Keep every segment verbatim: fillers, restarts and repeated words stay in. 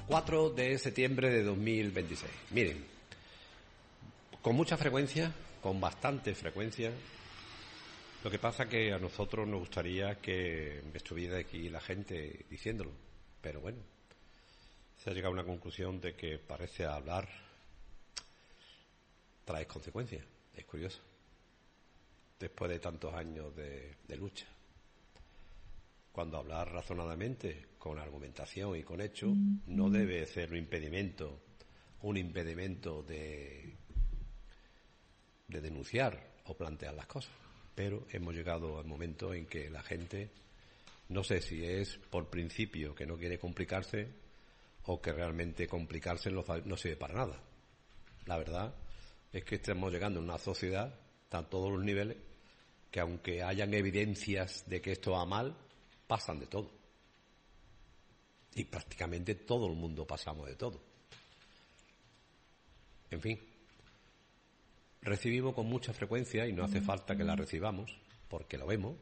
cuatro de septiembre de dos mil veintiséis. Miren, con mucha frecuencia, con bastante frecuencia, lo que pasa que a nosotros nos gustaría que estuviera aquí la gente diciéndolo, pero bueno, se ha llegado a una conclusión de que parece hablar trae consecuencias. Es curioso, después de tantos años de, de lucha. Cuando hablar razonadamente, con argumentación y con hechos, no debe ser un impedimento, un impedimento de, de denunciar o plantear las cosas. Pero hemos llegado al momento en que la gente, no sé si es por principio que no quiere complicarse o que realmente complicarse no, no sirve para nada. La verdad es que estamos llegando a una sociedad, a todos los niveles, que aunque hayan evidencias de que esto va mal, pasan de todo. Y prácticamente todo el mundo pasamos de todo. En fin, recibimos con mucha frecuencia, y no hace falta que la recibamos, porque lo vemos,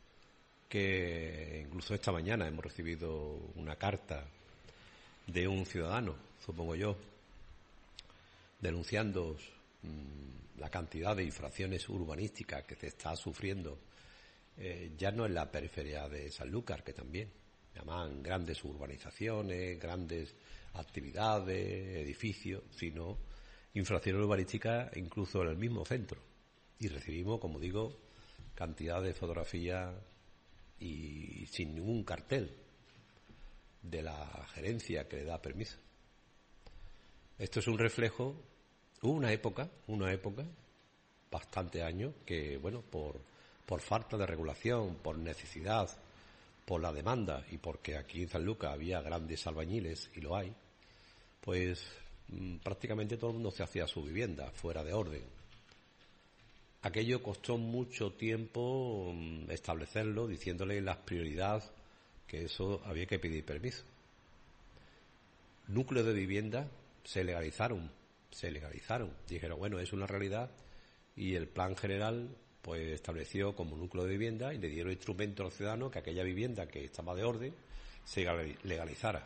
que incluso esta mañana hemos recibido una carta de un ciudadano, supongo yo, denunciando mmm, la cantidad de infracciones urbanísticas que se está sufriendo, eh, ya no en la periferia de Sanlúcar, que también llaman grandes urbanizaciones, grandes actividades, edificios, sino infracciones urbanísticas incluso en el mismo centro. Y recibimos, como digo, cantidad de fotografías y sin ningún cartel de la gerencia que le da permiso. Esto es un reflejo, hubo una época, una época, bastante años, que bueno, por, por falta de regulación, por necesidad, por la demanda y porque aquí en Sanlúcar había grandes albañiles, y lo hay, pues mmm, prácticamente todo el mundo se hacía su vivienda fuera de orden. Aquello costó mucho tiempo mmm, establecerlo, diciéndole las prioridades, que eso había que pedir permiso. Núcleos de vivienda se legalizaron, se legalizaron. Dijeron, bueno, es una realidad, y el plan general pues estableció como núcleo de vivienda y le dieron instrumento al ciudadano que aquella vivienda que estaba de orden se legalizara.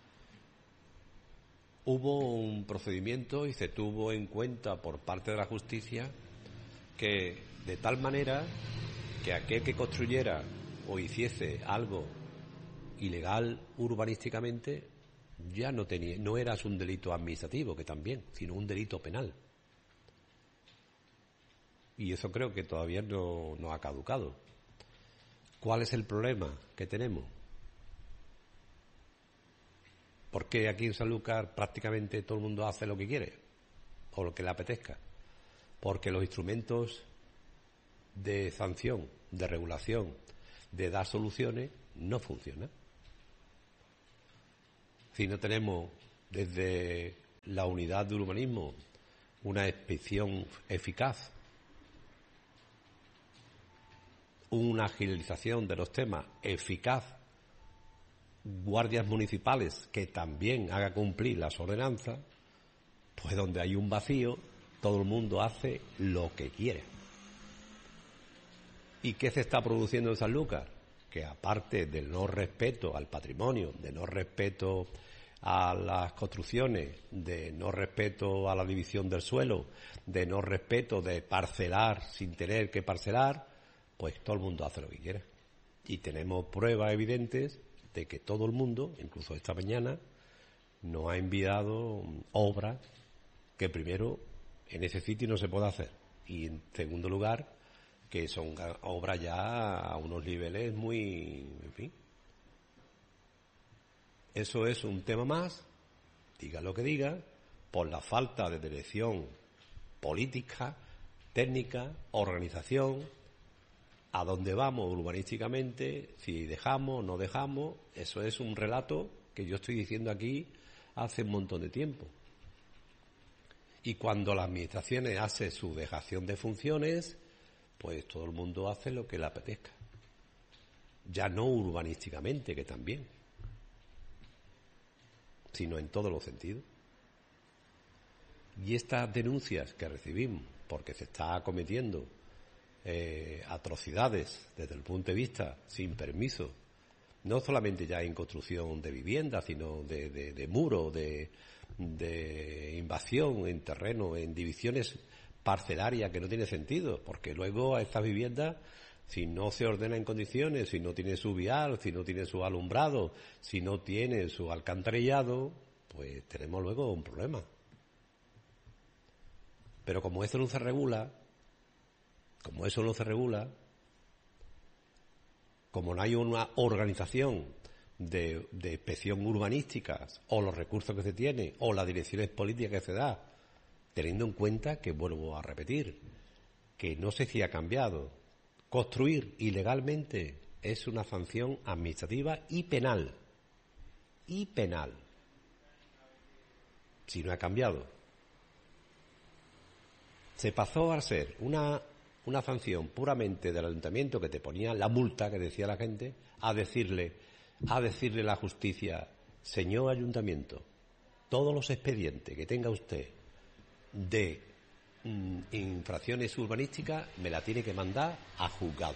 Hubo un procedimiento y se tuvo en cuenta por parte de la justicia que de tal manera que aquel que construyera o hiciese algo ilegal urbanísticamente ya no tenía, no era un delito administrativo, que también, sino un delito penal. Y eso creo que todavía no, no ha caducado. ¿Cuál es el problema que tenemos? Porque aquí en Sanlúcar prácticamente todo el mundo hace lo que quiere o lo que le apetezca. Porque los instrumentos de sanción, de regulación, de dar soluciones, no funcionan. Si no tenemos desde la unidad de urbanismo una inspección eficaz, una agilización de los temas eficaz, guardias municipales que también haga cumplir las ordenanzas, pues donde hay un vacío, todo el mundo hace lo que quiere. ¿Y qué se está produciendo en Sanlúcar? Que aparte del no respeto al patrimonio, de no respeto a las construcciones, de no respeto a la división del suelo, de no respeto de parcelar sin tener que parcelar, pues todo el mundo hace lo que quiere. Y tenemos pruebas evidentes de que todo el mundo, incluso esta mañana, nos ha enviado obras que primero en ese sitio no se puede hacer, y en segundo lugar que son obras ya a unos niveles muy, en fin. Eso es un tema más, diga lo que diga, por la falta de dirección política, técnica, organización, a dónde vamos urbanísticamente, si dejamos o no dejamos. Eso es un relato que yo estoy diciendo aquí hace un montón de tiempo. Y cuando la administración hace su dejación de funciones, pues todo el mundo hace lo que le apetezca. Ya no urbanísticamente, que también, sino en todos los sentidos. Y estas denuncias que recibimos, porque se está cometiendo eh, atrocidades desde el punto de vista sin permiso no solamente ya en construcción de viviendas, sino de, de, de muros, de, de invasión en terreno, en divisiones parcelarias que no tiene sentido, porque luego a estas viviendas, si no se ordena en condiciones, si no tiene su vial, si no tiene su alumbrado, si no tiene su alcantarillado, pues tenemos luego un problema. Pero como eso no se regula, como eso no se regula, como no hay una organización de, de inspección urbanística, o los recursos que se tiene, o las direcciones políticas que se da, teniendo en cuenta que, vuelvo a repetir, que no sé si ha cambiado. Construir ilegalmente es una sanción administrativa y penal. Y penal. Si no ha cambiado. Se pasó a ser una, una sanción puramente del ayuntamiento que te ponía la multa que decía la gente, a decirle, a decirle la justicia, señor ayuntamiento, todos los expedientes que tenga usted de mm, infracciones urbanísticas me la tiene que mandar a juzgado.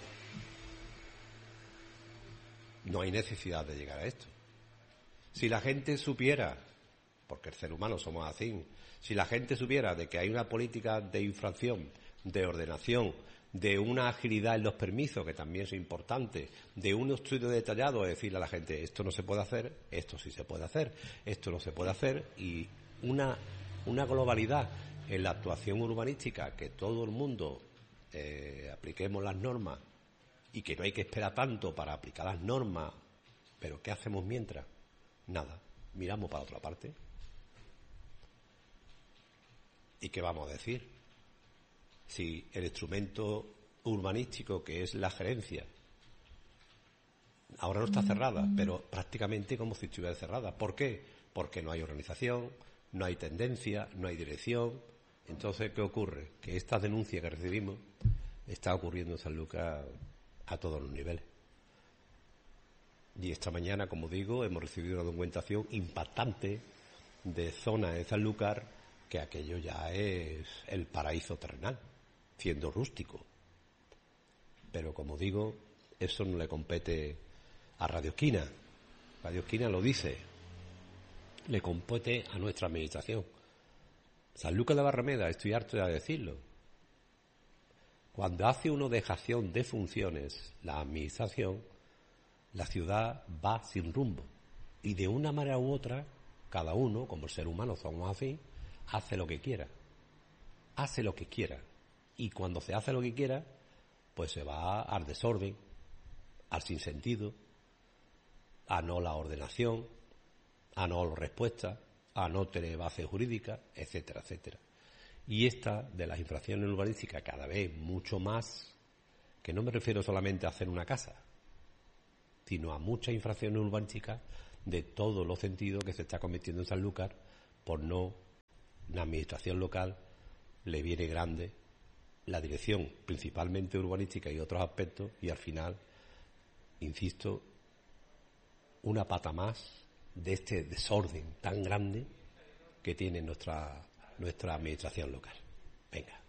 No hay necesidad de llegar a esto. Si la gente supiera, porque el ser humano somos así, si la gente supiera de que hay una política de infracción, de ordenación, de una agilidad en los permisos, que también es importante, de un estudio detallado, es decirle a la gente, esto no se puede hacer, esto sí se puede hacer, esto no se puede hacer, y una, una globalidad en la actuación urbanística, que todo el mundo eh, apliquemos las normas y que no hay que esperar tanto para aplicar las normas, pero ¿qué hacemos mientras? Nada, miramos para otra parte. ¿Y qué vamos a decir? Si el instrumento urbanístico, que es la gerencia, ahora no está cerrada, pero prácticamente como si estuviera cerrada. ¿Por qué? Porque no hay organización, no hay tendencia, no hay dirección. Entonces, ¿qué ocurre? Que esta denuncia que recibimos está ocurriendo en Sanlúcar a todos los niveles. Y esta mañana, como digo, hemos recibido una documentación impactante de zonas de Sanlúcar que aquello ya es el paraíso terrenal, siendo rústico. Pero, como digo, eso no le compete a Radio Esquina. Radio Esquina lo dice. Le compete a nuestra administración. Sanlúcar de Barrameda, estoy harto de decirlo. Cuando hace una dejación de funciones la administración, la ciudad va sin rumbo. Y de una manera u otra, cada uno, como el ser humano somos así, hace lo que quiera. Hace lo que quiera. Y cuando se hace lo que quiera, pues se va al desorden, al sinsentido, a no la ordenación, a no la respuesta, a no tener base jurídica, etcétera, etcétera. Y esta de las infracciones urbanísticas cada vez mucho más, que no me refiero solamente a hacer una casa, sino a muchas infracciones urbanísticas de todos los sentidos que se está cometiendo en Sanlúcar por no, la administración local le viene grande la dirección principalmente urbanística y otros aspectos, y al final, insisto, una pata más de este desorden tan grande que tiene nuestra nuestra administración local. Venga.